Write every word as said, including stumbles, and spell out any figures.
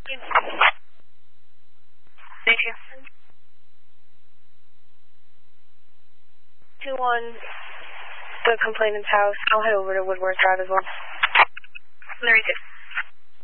you. Thank you. two one, the complainant's house. I'll head over to Woodworth Drive as well. Very good.